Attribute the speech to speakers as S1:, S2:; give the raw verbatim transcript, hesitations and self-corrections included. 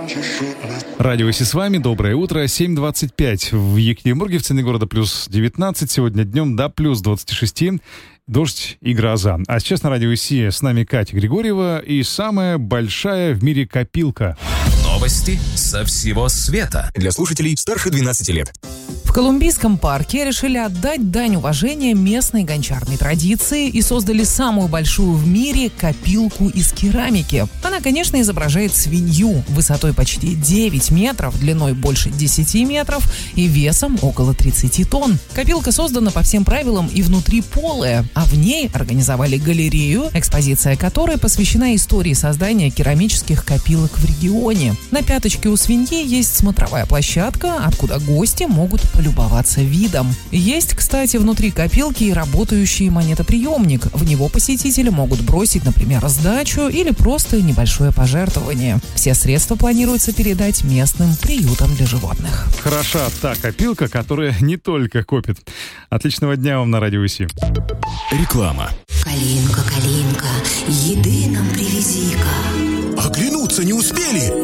S1: Радио Си с вами, доброе утро, семь двадцать пять в Екатеринбурге, в центре города плюс девятнадцать, сегодня днем до плюс двадцать шесть, дождь и гроза. А сейчас на Радио Си с нами Катя Григорьева и самая большая в мире копилка.
S2: Новости со всего света. Для слушателей старше двенадцати лет.
S3: В Колумбийском парке решили отдать дань уважения местной гончарной традиции и создали самую большую в мире копилку из керамики. Она, конечно, изображает свинью высотой почти девять метров, длиной больше десяти метров и весом около тридцати тонн. Копилка создана по всем правилам и внутри полая, а в ней организовали галерею, экспозиция которой посвящена истории создания керамических копилок в регионе. На пяточке у свиньи есть смотровая площадка, откуда гости могут полюбоваться видом. Есть, кстати, внутри копилки и работающий монетоприемник. В него посетители могут бросить, например, сдачу или просто небольшое пожертвование. Все средства планируется передать местным приютам для животных.
S1: Хороша та копилка, которая не только копит. Отличного дня вам на Радио Си.
S2: Реклама.
S4: Калинка, Калинка, еды нам привези-ка.
S2: Оглянуться не успели?